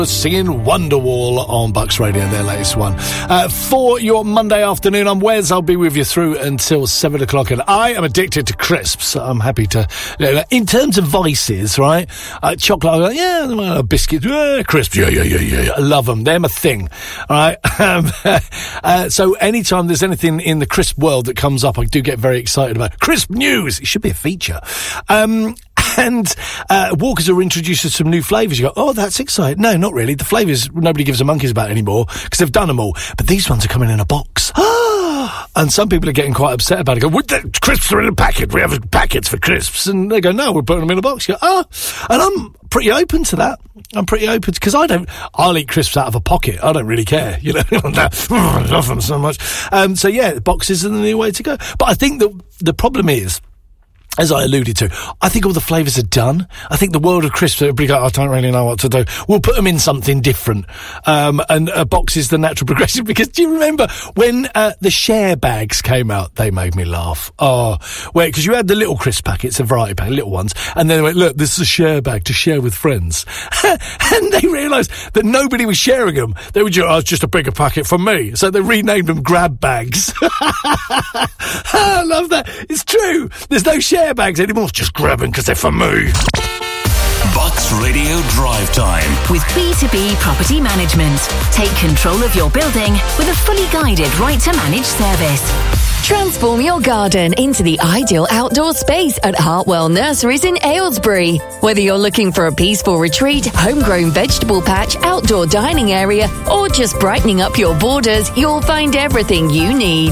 Singing Wonderwall on Bucks Radio, their latest one. For your Monday afternoon, I'm Wes. I'll be with you through until 7 o'clock, and I am addicted to crisps. I'm happy to... in terms of vices, right? Chocolate, I go, yeah, biscuits, crisps, yeah. I love them. They're my thing, all right? So anytime there's anything in the crisp world that comes up, I do get very excited about. Crisp news! It should be a feature. And Walkers are introduced to some new flavours. You go, oh, that's exciting. No, not really. The flavours nobody gives a monkeys about anymore because they've done them all. But these ones are coming in a box. And some people are getting quite upset about it. Go, crisps are in a packet. We have packets for crisps. And they go, no, we're putting them in a box. You go, and I'm pretty open to that. I'm pretty open because I'll eat crisps out of a pocket. I don't really care, you know. I love them so much. So yeah, boxes are the new way to go. But I think that the problem is, as I alluded to, I think all the flavours are done. I think the world of crisps, everybody go, I don't really know what to do. We'll put them in something different. And a box is the natural progression. Because do you remember when the share bags came out? They made me laugh. Oh, wait, because you had the little crisp packets, a variety pack, little ones. And then they went, look, this is a share bag to share with friends. And they realised that nobody was sharing them. They were just a bigger packet for me. So they renamed them grab bags. I love that. It's true. There's no share bags anymore, just grab them because they're for me. Bucks Radio Drive Time with B2B Property Management. Take control of your building with a fully guided right to manage service. Transform your garden into the ideal outdoor space at Hartwell Nurseries in Aylesbury. Whether you're looking for a peaceful retreat, homegrown vegetable patch, outdoor dining area, or just brightening up your borders, you'll find everything you need.